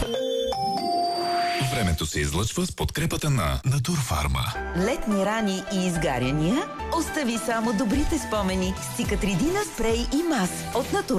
Времето се излъчва с подкрепата на Натурфарма. Летни рани и изгаряния? Остави само добрите спомени с Цикатридина спрей и мас от Натур.